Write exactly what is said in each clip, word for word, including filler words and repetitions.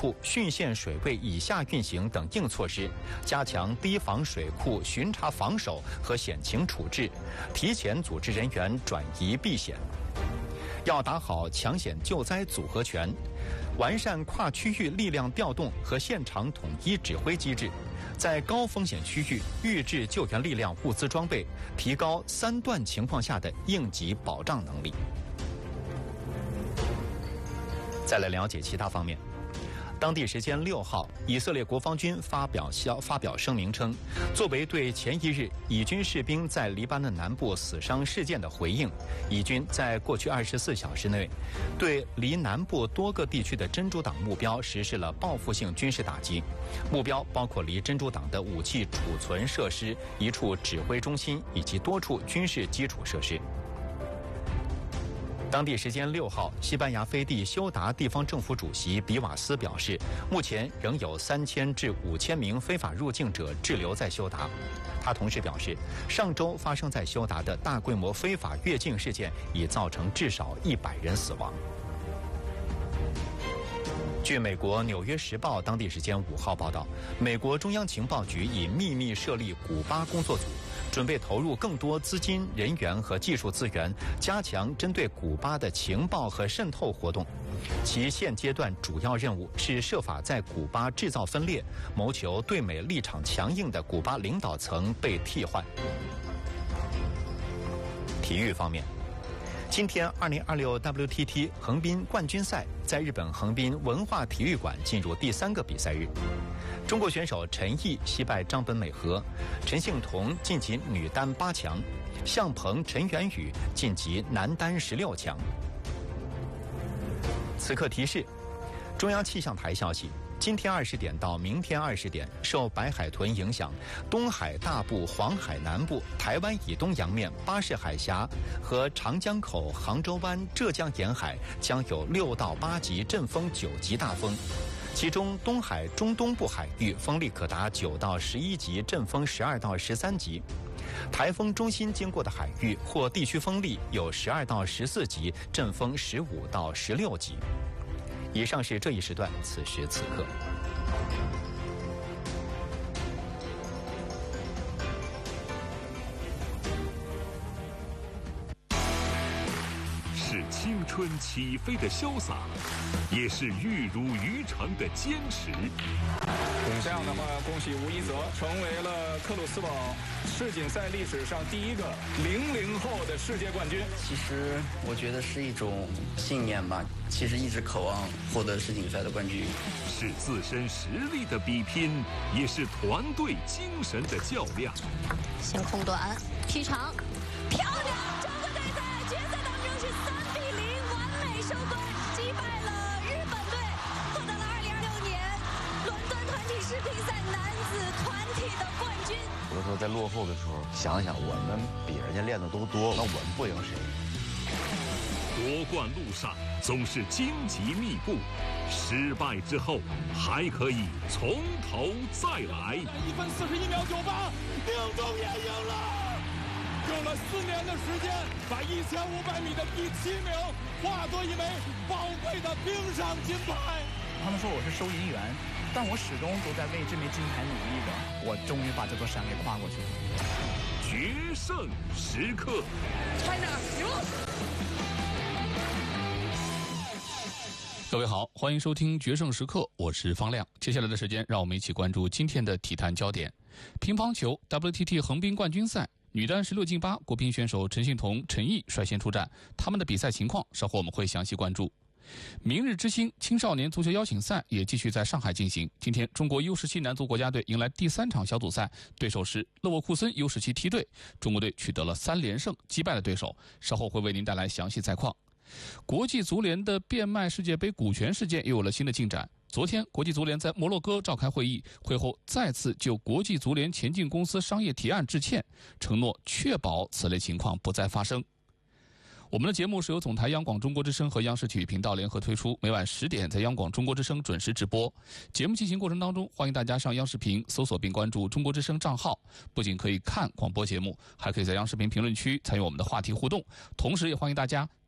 库汛线水位以下运行等硬措施，加强堤防水库巡查防守和险情处置，提前组织人员转移避险。要打好抢险救灾组合拳，完善跨区域力量调动和现场统一指挥机制，在高风险区域预置救援力量物资装备，提高三段情况下的应急保障能力。再来了解其他方面。当地时间六号，以色列国防军发表消发表声明称，作为对前一日以军士兵在黎巴嫩南部死伤事件的回应，以军在过去二十四小时内，对离南部多个地区的真主党目标实施了报复性军事打击，目标包括离真主党的武器储存设施、一处指挥中心以及多处军事基础设施。当地时间六号，西班牙飞地休达地方政府主席比瓦斯表示，目前仍有三千至五千名非法入境者滞留在休达。他同时表示，上周发生在休达的大规模非法越境事件已造成至少一百人死亡。据美国《纽约时报》当地时间五号报道，美国中央情报局已秘密设立古巴工作组，准备投入更多资金、人员和技术资源，加强针对古巴的情报和渗透活动。其现阶段主要任务是设法在古巴制造分裂，谋求对美立场强硬的古巴领导层被替换。体育方面，今天二零二六 W T T 横滨冠军赛在日本横滨文化体育馆进入第三个比赛日。中国选手陈毅惜败张本美和，陈幸同晋级女单八强，向鹏、陈元宇晋级男单十六强。此刻提示：中央气象台消息，今天二十点到明天二十点，受白海豚影响，东海大部、黄海南部、台湾以东洋面、巴士海峡和长江口、杭州湾、浙江沿海将有六到八级阵风、九级大风。其中，东海中东部海域风力可达九到十一级，阵风十二到十三级；台风中心经过的海域或地区风力有十二到十四级，阵风十五到十六级。以上是这一时段此时此刻。 是青春起飞的潇洒，也是玉如于成的坚持。 这样的话，恭喜吴一泽成为了克鲁斯堡世锦赛历史上第一个零零后的世界冠军。 其实我觉得是一种信念吧，其实一直渴望获得世锦赛的冠军。 是自身实力的比拼，也是团队精神的较量。 先空短，劈长，漂亮！中国队在决赛当中是三比零完美收官，击败了日本队，获得了二零二六年伦敦团体世乒赛男子团体的冠军。 有的时候在落后的时候，想想我们比人家练的都多，那我们不赢谁？ 夺冠路上总是荆棘密布，失败之后还可以从头再来。 一分四十一秒九八，丁宗也赢了，用了四年的时间，把一千五百米的第七名化作一枚宝贵的冰上金牌。 他们说我是收银员，但我始终都在为这枚金牌努力着。我终于把这座山给跨过去了。 决胜时刻 ，China 赢！ 各位好，欢迎收听决胜时刻，我是方亮。接下来的时间，让我们一起关注今天的体坛焦点。乒乓球 W T T 横滨冠军赛女单十六进八，国乒选手陈幸同、陈毅率先出战，他们的比赛情况稍后我们会详细关注。明日之星青少年足球邀请赛也继续在上海进行。今天，中国 U 十七 男足国家队迎来第三场小组赛，对手是勒沃库森 U 十七 梯队。中国队取得了三连胜，击败了对手。稍后会为您带来详细赛况。国际足联的变卖世界杯股权事件又有了新的进展。昨天，国际足联在摩洛哥召开会议，会后再次就国际足联前进公司商业提案致歉，承诺确保此类情况不再发生。我们的节目是由总台央广中国之声和央视体育频道联合推出，每晚十点在央广中国之声准时直播。节目进行过程当中，欢迎大家上央视频搜索并关注中国之声账号，不仅可以看广播节目，还可以在央视频评论区参与我们的话题互动，同时也欢迎大家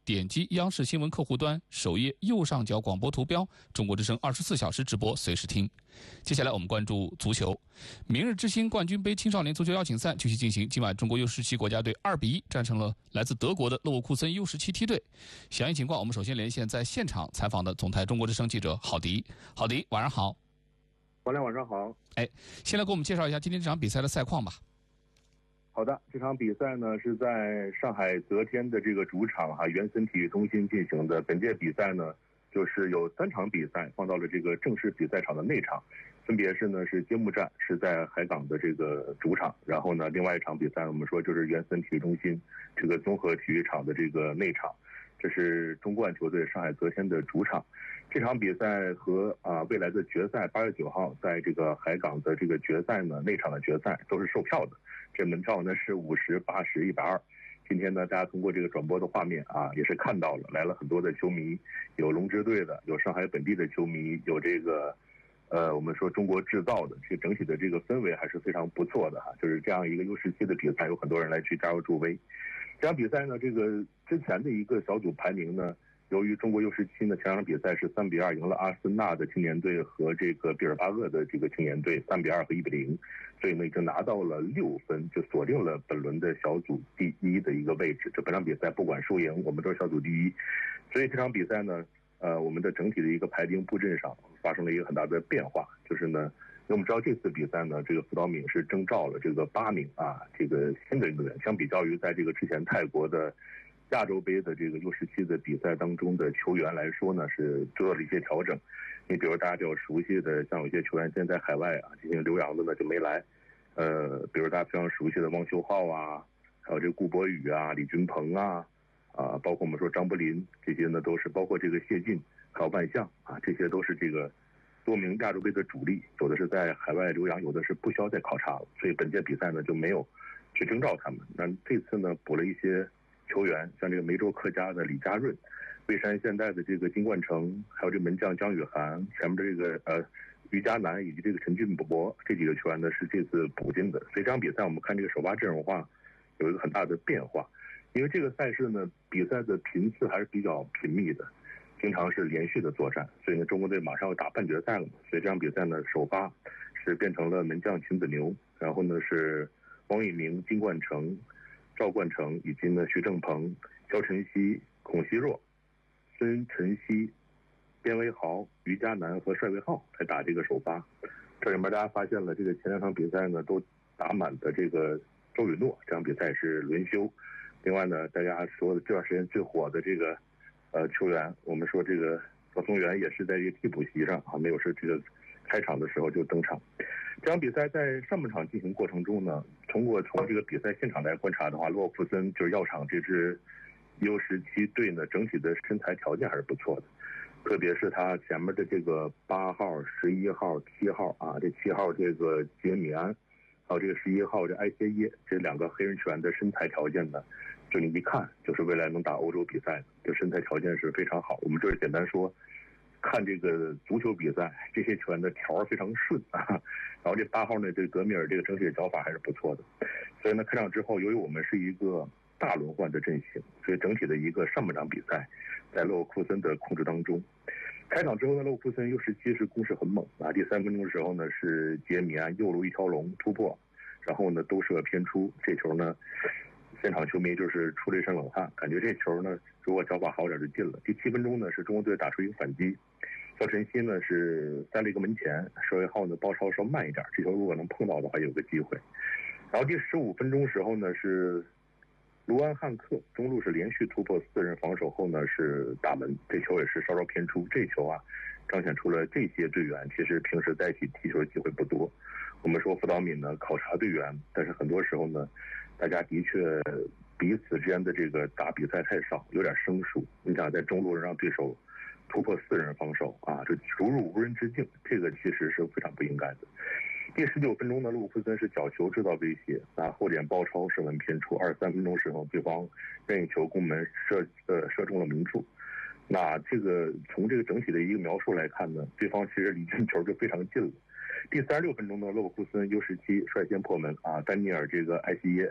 点击央视新闻客户端首页右上角广播图标，中国之声二十四小时直播，随时听。接下来我们关注足球，明日之星冠军杯青少年足球邀请赛继续进行。今晚中国 U 十七国家队二比一战胜了来自德国的勒沃库森 U 十七梯队。详细情况，我们首先连线在现场采访的总台中国之声记者郝迪。郝迪，晚上好。 王亮，晚上好。 哎，先来给我们介绍一下今天这场比赛的赛况吧。 好的，这场比赛呢是在上海泽天的这个主场哈原森体育中心进行的。本届比赛呢，就是有三场比赛放到了这个正式比赛场的内场，分别是呢是揭幕战是在海港的这个主场，然后呢另外一场比赛我们说就是原森体育中心这个综合体育场的这个内场，这是中冠球队上海泽天的主场。这场比赛和啊未来的决赛八月九号在这个海港的这个决赛呢，内场的决赛都是售票的，这门票呢是五十、八十、一百二。今天呢，大家通过这个转播的画面啊，也是看到了来了很多的球迷，有龙之队的，有上海本地的球迷，有这个呃我们说中国制造的，这整体的这个氛围还是非常不错的哈。就是这样一个 U 十七的比赛，有很多人来去加油助威。这场比赛呢，这个之前的一个小组排名呢。由于中国 U 十七呢前场比赛是三比二赢了阿森纳的青年队和这个毕尔巴鄂的这个青年队三比二和一比零，所以呢已经拿到了六分，就锁定了本轮的小组第一的一个位置。这本场比赛不管输赢，我们都是小组第一。所以这场比赛呢，呃，我们的整体的一个排兵布阵上发生了一个很大的变化，就是呢，因为我们知道这次比赛呢，这个傅道敏是征召了这个八名啊这个新的运动员，相比较于在这个之前泰国的。亚洲杯的这个 U 十七的比赛当中的球员来说呢，是做了一些调整。你比如大家比较熟悉的，像有些球员现在在海外啊进行留洋的呢就没来，呃，比如大家非常熟悉的汪秀浩啊，还有这个顾博宇啊、李君鹏啊，啊，包括我们说张伯林这些呢都是，包括这个谢晋还有万象啊，这些都是这个多名亚洲杯的主力，有的是在海外留洋，有的是不需要再考察了，所以本届比赛呢就没有去征召他们。那这次呢补了一些。球员像这个梅州客家的李家润，蔚山现代的这个金冠成，还有这门将姜宇涵，前面的这个呃于佳楠以及这个陈俊博这几个球员呢是这次补进的。所以这场比赛我们看这个首发阵容化有一个很大的变化，因为这个赛事呢比赛的频次还是比较频密的，经常是连续的作战，所以呢中国队马上要打半决赛了嘛，所以这场比赛呢首发是变成了门将秦子牛，然后呢是王以明、金冠成。赵冠成以及呢徐正鹏、肖晨曦、孔熙若、孙晨曦、边维豪、于佳楠和帅卫浩来打这个首发。这里面大家发现了，这个前两场比赛呢都打满的这个周雨诺，这场比赛是轮休。另外呢，大家说的这段时间最火的这个呃球员，我们说这个何松元也是在这个替补席上啊，没有是这个开场的时候就登场。这场比赛在上半场进行过程中呢，通过从这个比赛现场来观察的话，洛库森就是药厂这支 U 十七队呢，整体的身材条件还是不错的，特别是他前面的这个八号、十一号、七号啊，这七号这个杰米安，还有这个十一号这埃谢耶这两个黑人球员的身材条件呢，就你一看就是未来能打欧洲比赛的，这身材条件是非常好。我们这儿简单说。看这个足球比赛，这些球员的条非常顺啊，然后这八号呢，这个格米尔这个整体的脚法还是不错的，所以呢，开场之后，由于我们是一个大轮换的阵型，所以整体的一个上半场比赛，在勒沃库森的控制当中，开场之后呢，勒沃库森 U 十七是攻势很猛啊，第三分钟的时候呢，是杰米安右路一条龙突破，然后呢兜射偏出，这球呢，现场球迷就是出了一身冷汗，感觉这球呢，如果脚法好点就进了。第七分钟呢，是中国队打出一个反击。肖晨曦呢是塞了一个门前，帅卫浩呢包抄稍慢一点，这球如果能碰到的话有个机会。然后第十五分钟时候呢是卢安汉克中路是连续突破四人防守后呢是打门，这球也是稍稍偏出。这球啊彰显出了这些队员其实平时在一起踢球的机会不多。我们说傅道敏呢考察队员，但是很多时候呢大家的确彼此之间的这个打比赛太少，有点生疏。你想在中路让对手突破四人防守啊，这逐入无人之境，这个其实是非常不应该的。第十九分钟呢，勒沃库森是角球制造威胁，啊后点包抄射门偏出。二十三分钟时候，对方任意球攻门射呃射中了门柱。那这个从这个整体的一个描述来看呢，对方其实离进球就非常近了。第三十六分钟呢，勒沃库森 U 十七率先破门啊，丹尼尔这个埃西耶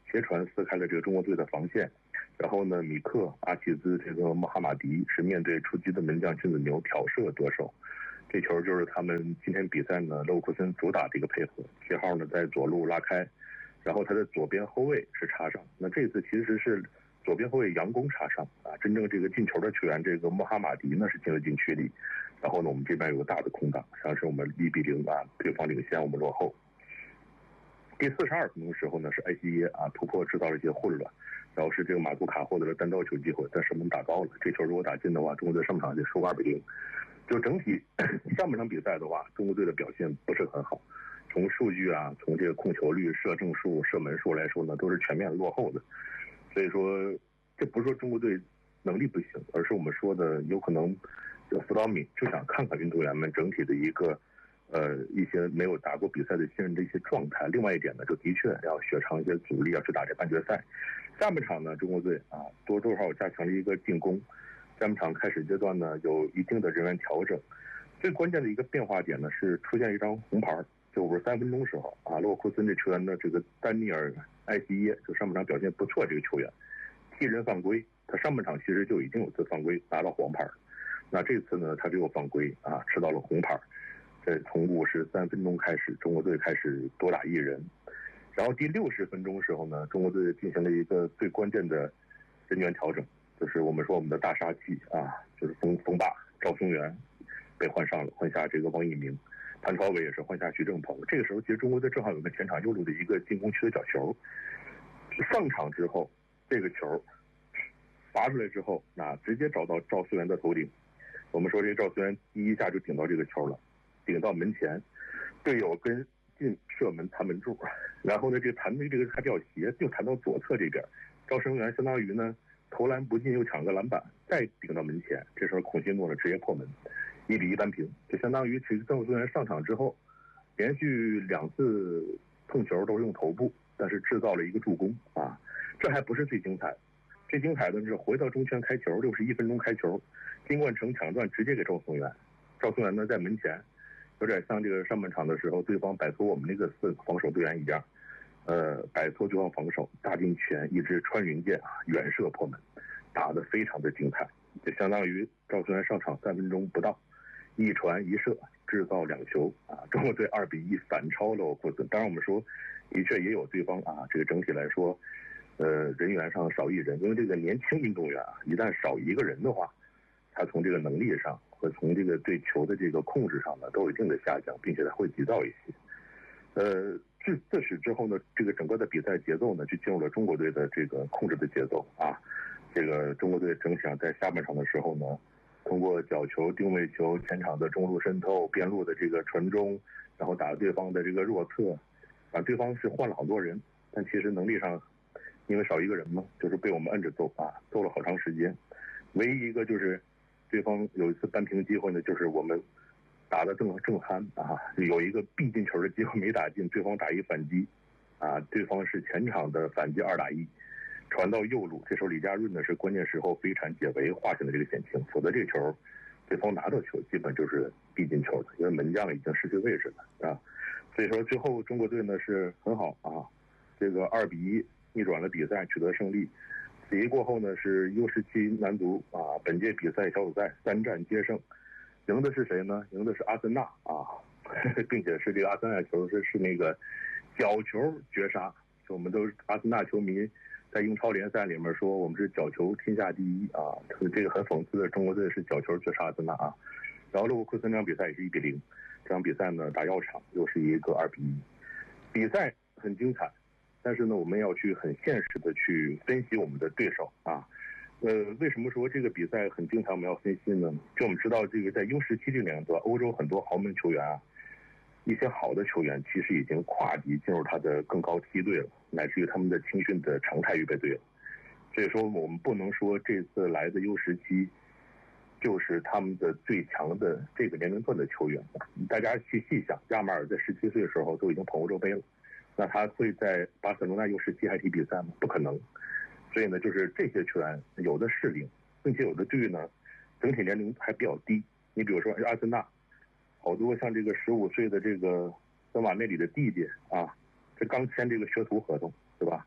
斜传撕开了这个中国队的防线，然后呢，米克、阿齐兹、这个穆哈马迪是面对出击的门将金子牛挑射得手，这球就是他们今天比赛呢勒沃库森主打的一个配合，七号呢在左路拉开，然后他的左边后卫是插上，那这次其实是左边后卫杨弓插上啊，真正这个进球的球员这个穆哈马迪呢是进了禁区里，然后呢我们这边有个大的空档，像是我们一比零啊，对方领先，我们落后。第四十二分钟的时候呢，是埃西耶啊突破制造了一些混乱，然后是这个马图卡获得了单刀球机会，但射门打高了，这球如果打进的话，中国队上半场就输二比零。就整体上半场比赛的话，中国队的表现不是很好，从数据啊，从这个控球率、射正数、射门数来说呢，都是全面落后的。所以说，这不是说中国队能力不行，而是我们说的有可能，辅导米就想看看运动员们整体的一个。呃，一些没有打过比赛的新人的一些状态。另外一点呢，就的确要雪藏一些阻力，要去打这半决赛。下半场呢，中国队啊多多少少加强了一个进攻。下半场开始阶段呢，有一定的人员调整。最关键的一个变化点呢，是出现一张红牌，就五十三分钟时候啊，勒沃库森这球员的这个丹尼尔·埃西耶，就上半场表现不错这个球员，替人犯规，他上半场其实就已经有次犯规拿到黄牌，那这次呢，他就有犯规啊，吃到了红牌。在从五十三分钟开始，中国队开始多打一人，然后第六十分钟的时候呢，中国队进行了一个最关键的人员调整，就是我们说我们的大杀器啊，就是冯冯霸、赵松元被换上了，换下这个王一鸣，谭超伟也是换下徐正鹏。这个时候，其实中国队正好有个前场右路的一个进攻区的角球，上场之后，这个球罚出来之后，那直接找到赵松元的头顶。我们说这个赵松元第一下就顶到这个球了。顶到门前，队友跟进射门弹门柱，然后呢，这个弹的这个还比较斜，就弹到左侧这边，赵生元相当于呢投篮不进又抢个篮板，再顶到门前，这时候孔辛诺呢直接破门，一比一扳平，就相当于其实赵生元上场之后，连续两次碰球都是用头部，但是制造了一个助攻啊，这还不是最精彩，最精彩的是回到中圈开球，六十一分钟开球，金冠城抢断直接给赵松元，赵松元呢在门前。有点像这个上半场的时候，对方摆脱我们那个四防守队员一样，呃，摆脱对方防守，大进拳一支穿云箭啊，远射破门，打得非常的精彩。就相当于赵松元上场三分钟不到，一传一射制造两球啊，中国队二比一反超了沃库森。当然我们说，的确也有对方啊，这个整体来说，呃，人员上少一人，因为这个年轻运动员啊，一旦少一个人的话，他从这个能力上。和从这个对球的这个控制上呢，都有一定的下降，并且它会急躁一些。呃，自自始之后呢，这个整个的比赛节奏呢，就进入了中国队的这个控制的节奏啊。这个中国队整体上在下半场的时候呢，通过角球、定位球、前场的中路渗透、边路的这个传中，然后打对方的这个弱侧，啊，对方是换了好多人，但其实能力上，因为少一个人嘛，就是被我们摁着揍啊，揍了好长时间。唯一一个就是。对方有一次扳平机会呢，就是我们打得正正酣啊，有一个必进球的机会没打进，对方打一反击，啊，对方是前场的反击二打一，传到右路，这时候李佳润呢是关键时候飞铲解围划成了这个险情，否则这个球对方拿到球基本就是必进球的，因为门将已经失去位置了啊，所以说最后中国队呢是很好啊，这个二比一逆转了比赛，取得胜利。此役过后呢，是 U 十七男足啊，本届比赛小组赛三战皆胜，赢的是谁呢？赢的是阿森纳啊，并且是这个阿森纳球是是那个角球绝杀，我们都阿森纳球迷在英超联赛里面说我们是角球天下第一啊，这个很讽刺的，中国队是角球绝杀阿森纳啊。然后勒沃库森这场比赛也是一比零，这场比赛呢打药厂又是一个二比一，比赛很精彩。但是呢，我们要去很现实的去分析我们的对手啊。呃，为什么说这个比赛很精彩？我们要分析呢？就我们知道，这个在 U 十七这两段，欧洲很多豪门球员啊，一些好的球员其实已经跨级进入他的更高梯队了，乃至于他们的青训的常态预备队了。所以说，我们不能说这次来的 U 十七就是他们的最强的这个年龄段的球员。大家去细想，亚马尔在十七岁的时候都已经捧欧洲杯了。那他会在巴塞罗那 U 十七还踢比赛吗？不可能。所以呢，就是这些球员有的适龄，并且有的队呢，整体年龄还比较低。你比如说阿森纳，好多像这个十五岁的这个森瓦内里的弟弟啊，这刚签这个学徒合同，对吧？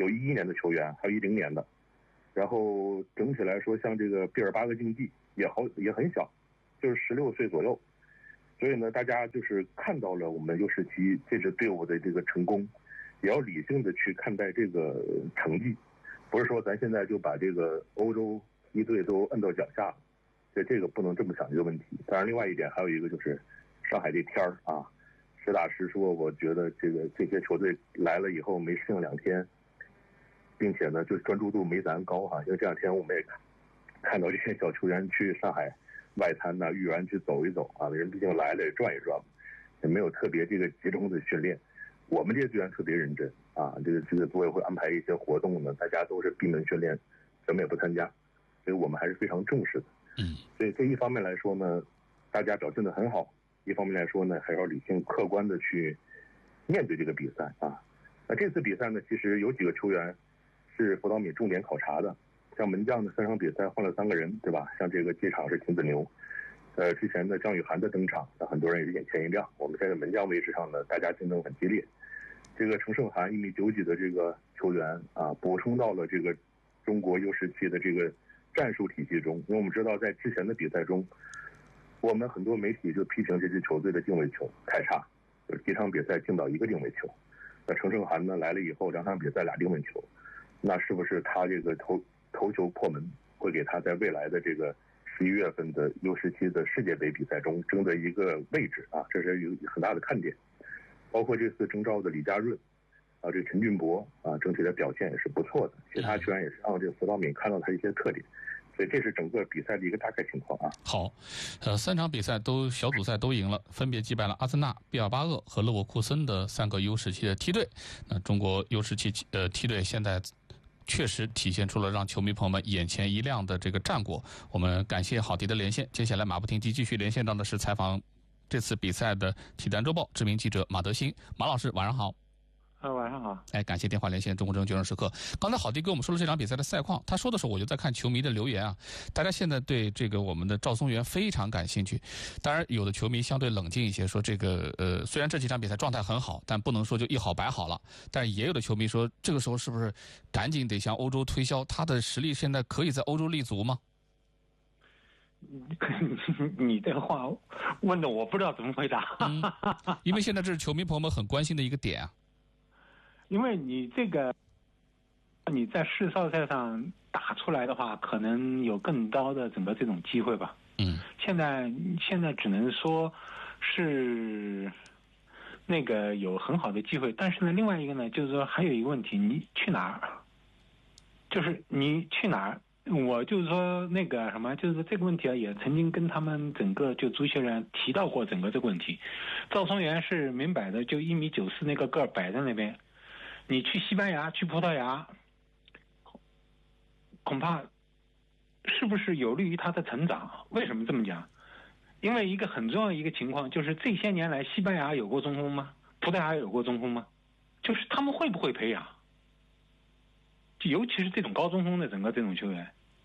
有一一年的球员，还有一零年的。然后整体来说，像这个毕尔巴鄂竞技也好也很小，就是十六岁左右。所以呢，大家就是看到了我们优士期这支队伍的这个成功，也要理性的去看待这个成绩，不是说咱现在就把这个欧洲一队都摁到脚下了，所以这个不能这么想一个问题。当然，另外一点还有一个就是上海这天儿啊，实打实说，我觉得这个这些球队来了以后没适应两天。并且呢，就是专注度没咱高哈，因为这两天我们也看到这些小球员去上海外滩呐、豫园去走一走啊，人毕竟来了也转一转，也没有特别这个集中的训练。我们这些队员特别认真啊，这个这个组委会安排一些活动呢，大家都是闭门训练，什么也不参加，所以我们还是非常重视的。 嗯， 所以这一方面来说呢，大家表现得很好；一方面来说呢，还要理性客观的去面对这个比赛啊。那这次比赛呢，其实有几个球员是辅导米重点考察的，像门将的三场比赛换了三个人，对吧？像这个这场是秦子牛，呃，之前的张雨涵的登场，那很多人也是眼前一亮。我们在门将位置上呢，大家竞争很激烈。这个程胜涵一米九几的这个球员啊，补充到了这个中国 U 十七的这个战术体系中。因为我们知道，在之前的比赛中，我们很多媒体就批评这支球队的定位球太差，就是几场比赛进到一个定位球。那程胜涵呢来了以后，两场比赛俩定位球。那是不是他这个头头球破门会给他在未来的这个十一月份的 U 十七的世界杯比赛中争得一个位置啊？这是有很大的看点。包括这次征召的李家润啊，这陈俊博啊，整体的表现也是不错的。其他球员也是让这个辅导敏看到他一些特点，所以这是整个比赛的一个大概情况啊。 好，呃，三场比赛都小组赛都赢了，分别击败了阿森纳、毕尔巴鄂和勒沃库森的三个 U 十七的梯队。那中国 U 十七呃梯队现在确实体现出了让球迷朋友们眼前一亮的这个战果。我们感谢郝迪的连线，接下来马不停蹄继续连线到的是采访这次比赛的体坛周报知名记者马德兴。马老师晚上好。 呃，晚上好。 哎，感谢电话连线中国证券决胜时刻。刚才郝迪跟我们说了这场比赛的赛况，他说的时候我就在看球迷的留言啊，大家现在对这个我们的赵松元非常感兴趣。当然，有的球迷相对冷静一些，说这个呃，虽然这几场比赛状态很好，但不能说就一好百好了。但是也有的球迷说，这个时候是不是赶紧得向欧洲推销他的实力？现在可以在欧洲立足吗？ 你这话问的我不知道怎么回答。 嗯，因为现在这是球迷朋友们很关心的一个点啊。 因为你这个你在世少赛上打出来的话，可能有更高的整个这种机会吧。 嗯， 现在现在只能说是那个有很好的机会，但是呢，另外一个呢，就是说还有一个问题，你去哪儿？就是你去哪儿？我就是说那个什么，就是这个问题啊，也曾经跟他们整个就足协人提到过整个这个问题。赵松元是明摆的，就一米九四那个个儿摆在那边。你去西班牙、去葡萄牙，恐怕是不是有利于他的成长？为什么这么讲？因为一个很重要的一个情况就是这些年来，西班牙有过中锋吗？葡萄牙有过中锋吗？就是他们会不会培养？尤其是这种高中锋的整个这种球员。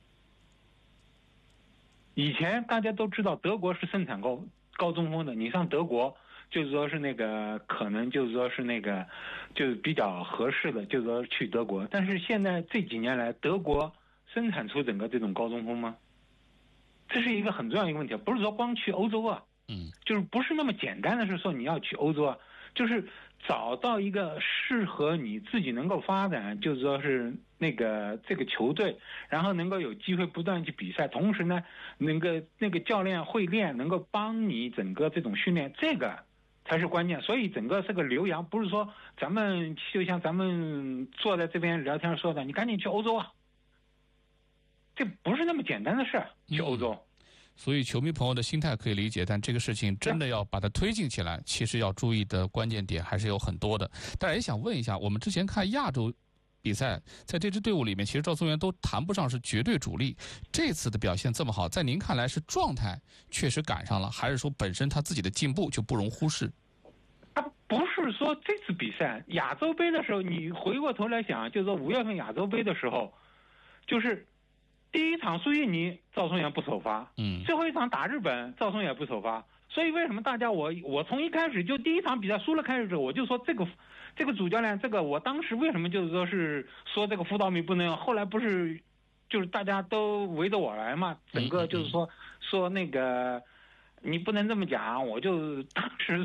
以前大家都知道德国是生产高高中锋的，你上德国。就是说是那个可能就是说是那个就是比较合适的，就是说去德国。但是现在这几年来，德国生产出整个这种高中锋吗？这是一个很重要的一个问题，不是说光去欧洲啊， 嗯， 就是不是那么简单的是说你要去欧洲啊，就是找到一个适合你自己能够发展，就是说是那个这个球队，然后能够有机会不断去比赛，同时呢，那个那个教练会练，能够帮你整个这种训练，这个才是关键。所以整个这个留洋不是说咱们就像咱们坐在这边聊天说的，你赶紧去欧洲啊，这不是那么简单的事，去欧洲。 嗯，所以球迷朋友的心态可以理解，但这个事情真的要把它推进起来，其实要注意的关键点还是有很多的。但也想问一下，我们之前看亚洲比赛，在这支队伍里面，其实赵松元都谈不上是绝对主力。这次的表现这么好，在您看来是状态确实赶上了，还是说本身他自己的进步就不容忽视？ 他不是说这次比赛亚洲杯的时候，你回过头来想，就是说五月份亚洲杯的时候，就是第一场输印尼，赵松元不首发， 嗯， 最后一场打日本，赵松元不首发。 所以为什么大家我我从一开始就第一场比赛输了开始之后，我就说这个这个主教练，这个我当时为什么就是说是说这个辅导米不能用，后来不是就是大家都围着我来嘛，整个就是说说那个你不能这么讲，我就当时